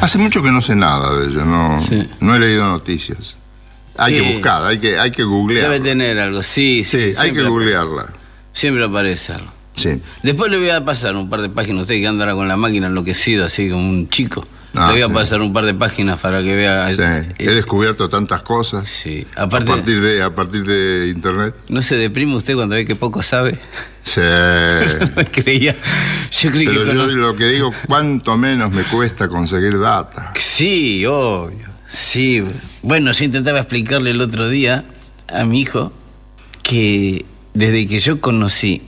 Hace mucho que no sé nada de ella, no he leído noticias. Hay Sí. que buscar, hay que googlearla. Debe tener algo, sí. Sí, hay que googlearla. Siempre aparece algo. Sí. Después le voy a pasar un par de páginas. Usted que anda con la máquina enloquecido, así como un chico. Ah, le voy a sí. pasar un par de páginas para que vea. Sí. He descubierto tantas cosas. Sí. A partir de internet. ¿No se deprime usted cuando ve que poco sabe? Sí. Creía. Yo creí Pero que yo conoce. lo que digo, cuánto menos me cuesta conseguir data. Sí, obvio. Sí. Bueno, yo intentaba explicarle el otro día a mi hijo que desde que yo conocí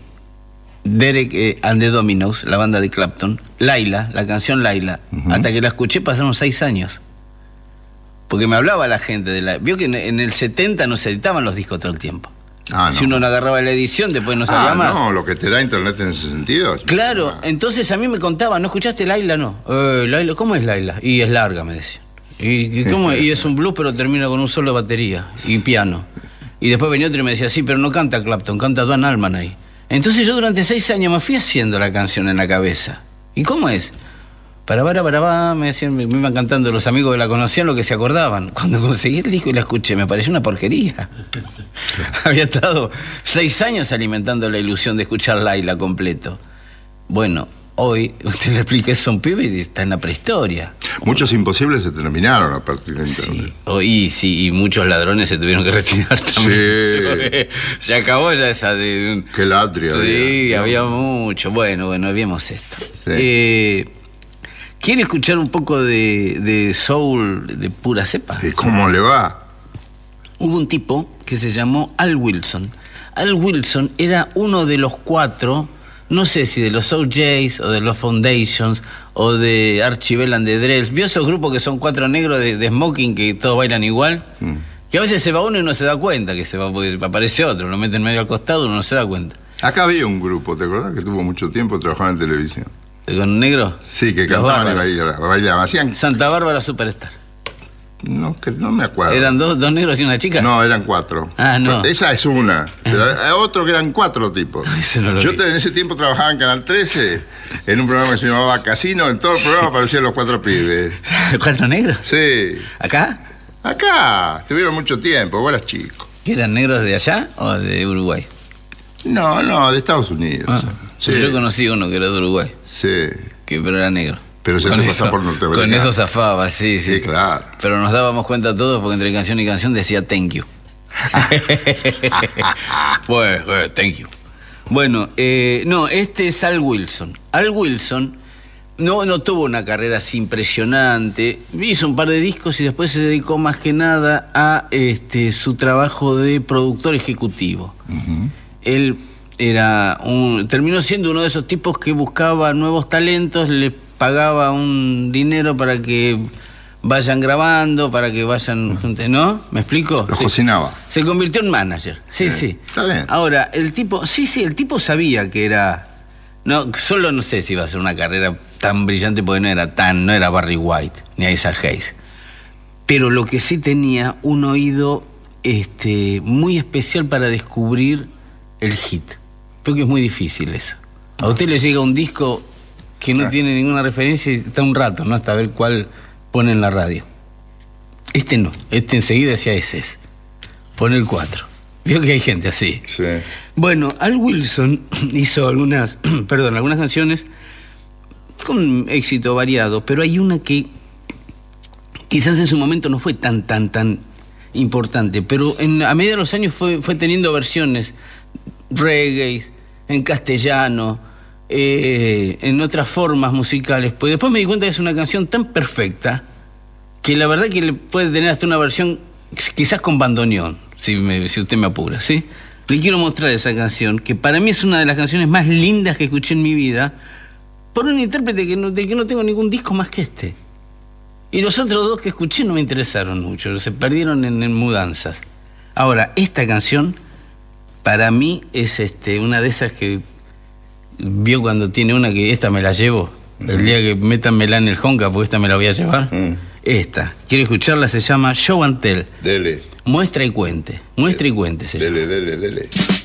Derek and the Dominos, la banda de Clapton, Laila, la canción Laila, hasta que la escuché pasaron 6 años. Porque me hablaba la gente de la... Vio que en el 70 no se editaban los discos todo el tiempo. Ah, no. Si uno no agarraba la edición, después no salía más. No, lo que te da internet en ese sentido. Claro, entonces a mí me contaban, ¿no escuchaste Laila? No. Laila, ¿cómo es Laila? Y es larga, me decían. ¿Y cómo es? Y es un blues, pero termina con un solo de batería y piano. Y después venía otro y me decía, sí, pero no canta Clapton, canta Duane Allman ahí. Entonces yo durante 6 años me fui haciendo la canción en la cabeza. ¿Y cómo es? Para, me decían, me iban cantando los amigos que la conocían lo que se acordaban. Cuando conseguí el disco y la escuché, me pareció una porquería. Había estado 6 años alimentando la ilusión de escuchar Laila completo. Bueno, hoy usted le explica eso a un pibe y está en la prehistoria. Muchos imposibles se terminaron a partir de internet. Sí, y muchos ladrones se tuvieron que retirar también. Sí. Se acabó ya esa de... Qué latria. Sí, había mucho. Bueno, vimos esto. Sí. ¿Quiere escuchar un poco de soul de pura cepa? ¿Y cómo le va? Hubo un tipo que se llamó Al Wilson. Al Wilson era uno de los 4, no sé si de los Soul Jays o de los Foundations o de Archie Bell and the Drells. ¿Vio esos grupos que son 4 negros de smoking que todos bailan igual? Que a veces se va uno y no se da cuenta que se va, porque aparece otro, lo meten medio al costado y uno no se da cuenta. Acá había un grupo, ¿te acordás? Que tuvo mucho tiempo trabajando en televisión. ¿Con negro? Sí, que Los cantaban y Bárbaros. bailaban. Hacían... Santa Bárbara Superstar. No me acuerdo. ¿Eran dos negros y una chica? No, eran 4. Ah, no. Esa es una. Pero hay otro que eran 4 tipos. Ese no lo Yo vi. en ese tiempo trabajaba en Canal 13, en un programa que se llamaba Casino. En todo el programa aparecían los 4 pibes. ¿4 negros? Sí. ¿Acá? Acá. Estuvieron mucho tiempo. Vos eras chico. ¿Que eran negros de allá o de Uruguay? No, de Estados Unidos. Sí. Yo conocí uno que era de Uruguay, Sí. pero era negro. Pero se Con hace eso- pasar por norteamericano. Con eso zafaba, sí. Sí, claro. Pero nos dábamos cuenta todos porque entre canción y canción decía thank you. Pues, thank you. Bueno, no, este es Al Wilson. Al Wilson no tuvo una carrera así impresionante. Hizo un par de discos y después se dedicó más que nada a su trabajo de productor ejecutivo. Él terminó siendo uno de esos tipos que buscaba nuevos talentos, le pagaba un dinero para que vayan grabando, para que vayan, ¿no? ¿Me explico? Los cocinaba. Se convirtió en manager. Sí. Está bien. Ahora, el tipo sabía que era, no sé si iba a ser una carrera tan brillante porque no era Barry White ni Isaac Hayes. Pero lo que sí tenía un oído muy especial para descubrir el hit. Creo que es muy difícil eso. A usted le llega un disco que no tiene ninguna referencia y está un rato, ¿no? Hasta ver cuál pone en la radio. No. Enseguida decía ese es. Pone el 4. Vio que hay gente así. Sí. Bueno, Al Wilson hizo algunas canciones con éxito variado, pero hay una que quizás en su momento no fue tan importante, pero a medida de los años fue teniendo versiones reggae, en castellano, en otras formas musicales. Pues después me di cuenta que es una canción tan perfecta que la verdad que le puede tener hasta una versión quizás con bandoneón, si usted me apura, ¿sí? Le quiero mostrar esa canción, que para mí es una de las canciones más lindas que escuché en mi vida, por un intérprete del que no tengo ningún disco más que este. Y los otros 2 que escuché no me interesaron mucho, se perdieron en mudanzas. Ahora, esta canción, para mí, es una de esas que vio cuando tiene una que esta me la llevo, el día que métanmela en el Honka, porque esta me la voy a llevar. Esta, quiero escucharla, se llama Show and Tell. Dele. Muestra y cuente se llama. Dele.